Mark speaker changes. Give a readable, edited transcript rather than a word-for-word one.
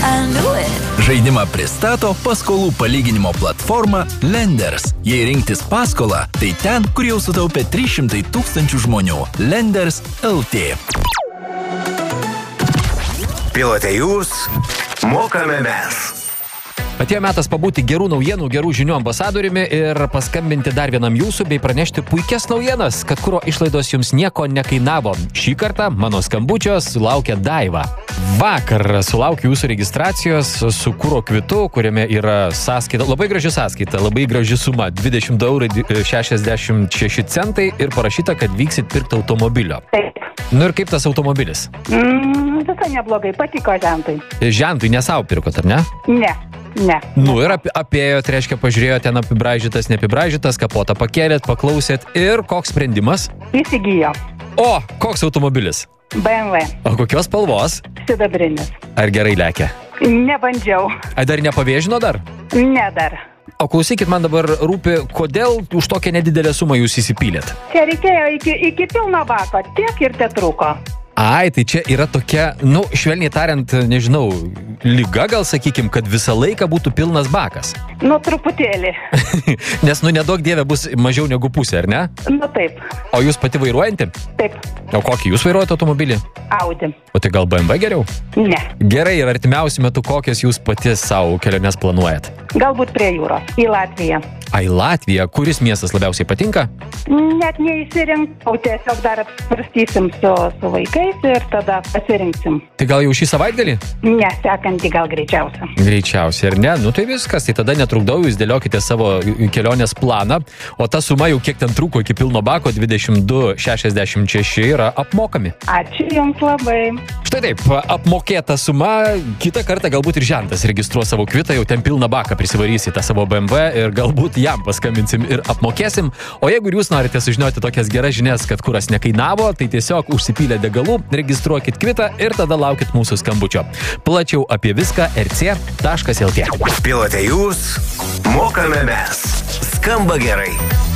Speaker 1: Žaidimą pristato paskolų palyginimo platforma Lenders. Jei rinktis paskolą, tai ten, kur jau sutaupė 300 000 žmonių. Lenders LT.
Speaker 2: Pilote jūs, mokame mes.
Speaker 3: Atėjo metas pabūti gerų naujienų, gerų žinių ambasadoriumi ir paskambinti dar vienam jūsų bei pranešti puikias naujienas, kad kuro išlaidos jums nieko nekainavo. Šį kartą mano skambučio sulaukė Daiva. Vakar sulaukiu jūsų registracijos su kuro kvitu, kuriame yra sąskaita, labai graži sąskaita, labai graži suma, 20,66 € ir parašyta, kad vyksit pirkti automobilio.
Speaker 4: Taip.
Speaker 3: Nu ir kaip tas automobilis?
Speaker 4: Visai neblogai, patiko žentui.
Speaker 3: Žentui ne savo pirkot, ar ne?
Speaker 4: Ne.
Speaker 3: Nu ir apėjot, reiškia, pažiūrėjot ten apibraižytas, neapibraižytas, kapotą pakėlėt, paklausėt ir koks sprendimas?
Speaker 4: Įsigijo.
Speaker 3: O, koks automobilis?
Speaker 4: BMW.
Speaker 3: O kokios spalvos?
Speaker 4: Sidabrinis.
Speaker 3: Ar gerai lekia?
Speaker 4: Nebandžiau.
Speaker 3: Ar dar nepavėžino dar?
Speaker 4: Ne dar.
Speaker 3: O klausykit, man dabar rūpi, kodėl už tokią nedidelę sumą jūs įsipylėt?
Speaker 4: Čia reikėjo iki pilno bako, tiek ir tetruko.
Speaker 3: Ai, tai čia yra tokia, švelniai tariant, nežinau, liga gal sakykim, kad visą laiką būtų pilnas bakas.
Speaker 4: Truputėlį.
Speaker 3: Nes, nedaug dieve bus mažiau negu pusė, ar ne?
Speaker 4: Taip.
Speaker 3: O jūs pati vairuojanti?
Speaker 4: Taip.
Speaker 3: O kokį jūs vairuojate automobilį?
Speaker 4: Audi.
Speaker 3: O tai gal BMW geriau?
Speaker 4: Ne.
Speaker 3: Gerai, ir artimiausiu metu kokias jūs pati savo keliones planuojat?
Speaker 4: Galbūt prie jūros, į Latviją.
Speaker 3: Į Latviją? Kuris miestas labiausiai patinka?
Speaker 4: Net neįsirinkau, tiesiog dar apsvarstysim su vaikais ir tada pasirinksim.
Speaker 3: Tai gal jau šį savaitgalį?
Speaker 4: Ne, sekantį gal greičiausia.
Speaker 3: Greičiausiai, ar ne? Tai viskas, tai tada netrukdau, jūs dėliokite savo kelionės planą, o ta suma jau kiek ten trūko iki pilno bako, 22,66 yra apmokami.
Speaker 4: Ačiū jums labai.
Speaker 3: Štai taip, apmokėta suma, kitą kartą galbūt ir žentas registruos savo kvitą, jau ten pilną baką prisivarysi tą savo BMW ir galbūt jam paskambinsim ir apmokėsim. O jeigu jūs norite sužinoti tokias geras žinias, kad kuras nekainavo, tai tiesiog užsipylę degalų, registruokit kvitą ir tada laukit mūsų skambučio. Plačiau apie viską rc.lt.
Speaker 2: Pilote jūs, mokame mes. Skamba gerai.